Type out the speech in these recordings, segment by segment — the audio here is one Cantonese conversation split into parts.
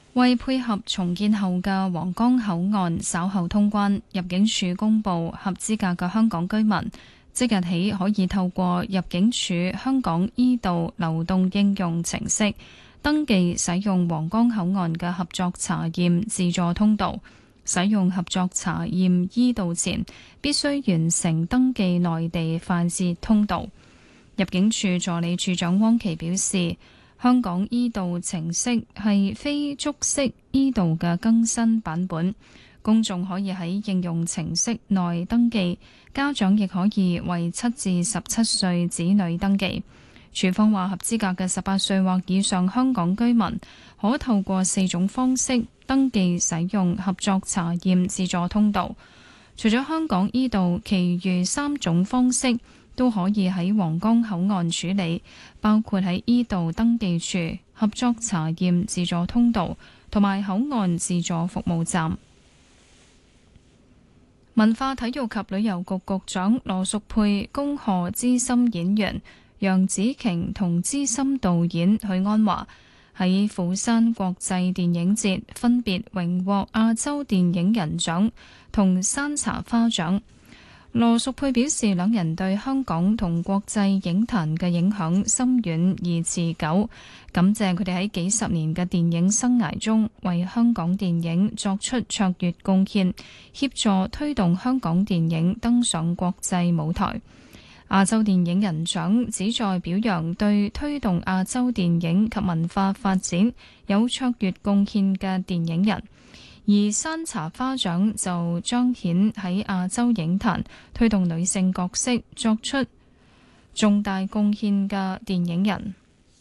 為配合重建後嘅皇崗口岸稍後通關，入境處公布合資格嘅香港居民即日起可以透過入境處香港 e 道流動應用程式登記使用皇崗口岸嘅合作查驗自助通道。使用合作查驗 e 道前，必須完成登記內地快捷通道。入境處助理處長汪琪表示，香港 e 道程式係非觸式 e 道嘅更新版本，公眾可以喺應用程式內登記，家長亦可以為7至17歲子女登記。處方話，合資格嘅18歲或以上香港居民可透過4種方式登記使用合作查驗自助通道。除咗香港 e 道，其餘3種方式都可以喺皇崗口岸處理，包括喺 e 道登記處、合作查驗自助通道同埋口岸自助服務站。文化體育及旅遊局局長羅淑佩恭賀資深演員楊紫瓊同資深導演許鞍華喺釜山國際電影節分別榮獲亞洲電影人獎同山茶花獎。羅淑佩表示，兩人對香港同國際影壇嘅影響深遠而持久，感謝佢哋喺幾十年嘅電影生涯中為香港電影作出卓越貢獻，協助推動香港電影登上國際舞台。亞洲電影人獎旨在表揚對推動亞洲電影及文化發展有卓越貢獻嘅電影人。而山茶花獎就彰顯喺亞洲影壇推動女性角色作出重大貢獻嘅電影人。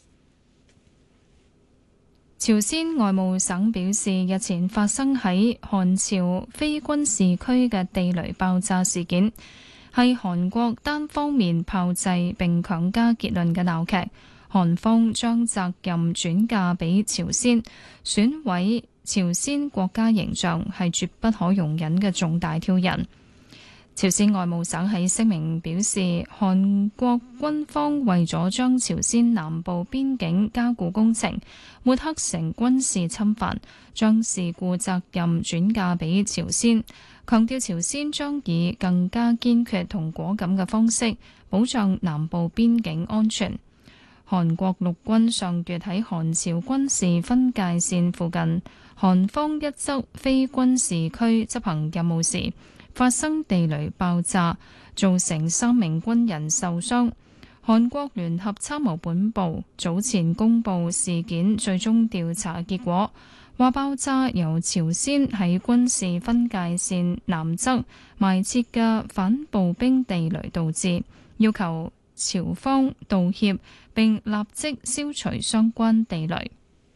朝鮮外務省表示，日前發生喺韓朝非軍事區嘅地雷爆炸事件，係韓國單方面炮製並強加結論嘅鬧劇，韓方將責任轉嫁俾朝鮮，損毀朝鮮國家形象係絕不可容忍嘅重大挑釁。朝鮮外務省喺聲明表示，韓國軍方為咗將朝鮮南部邊境加固工程抹黑成軍事侵犯，將事故責任轉嫁俾朝鮮，強調朝鮮將以更加堅決同果敢嘅方式保障南部邊境安全。韓國陸軍上月喺韓朝軍事分界線附近韓方一側非軍事區執行任務時發生地雷爆炸，造成3名軍人受傷。韓國聯合參謀本部早前公布事件最終調查結果，話爆炸由朝鮮喺軍事分界線南側埋設嘅反步兵地雷導致，要求朝方道歉並立即消除相關地雷。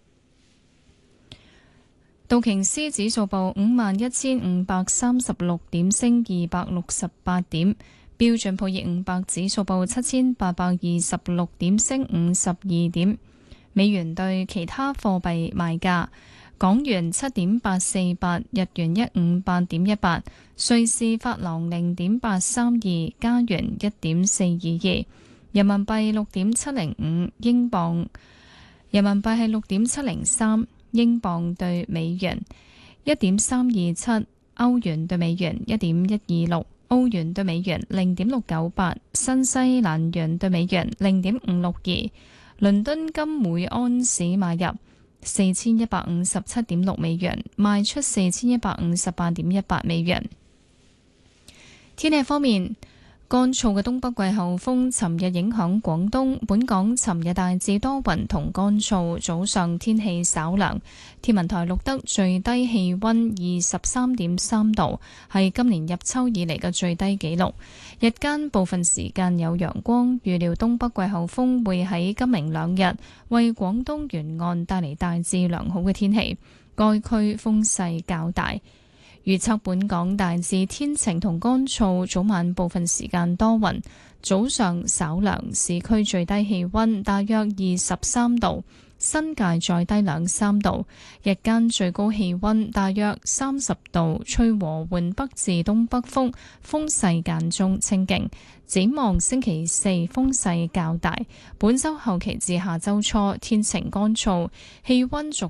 道瓊斯指數報51,536點，升268點；標準普爾500指數報7,826點，升52點。美元對其他貨幣賣價：港元7.848，日元158.18，瑞士法郎0.832，加元1.422，人民幣6.705，英鎊人民幣係6.703。英鎊對美元1.327，歐元對美元1.126，歐元對美元0.698，新西蘭元對美元0.562。倫敦金每安士買入4157.6美元，賣出4158.18美元。天氣方面，乾燥嘅東北季候風尋日影響廣東，本港尋日大致多雲同乾燥，早上天氣稍涼。天文台錄得最低氣溫23.3度，係今年入秋以嚟嘅最低紀錄。日間部分時間有陽光，預料東北季候風會喺今明兩日為廣東沿岸帶嚟大致良好嘅天氣，該區風勢較大。預測本港大致天晴同乾燥，早晚部分時間多雲，早上稍涼，市區最低氣溫大約23度，新界再低2-3度，日間最高氣溫大約30度，吹和緩北至東北風，風勢間中清勁。展望星期四風勢較大，本週後期至下週初天晴乾燥，氣溫逐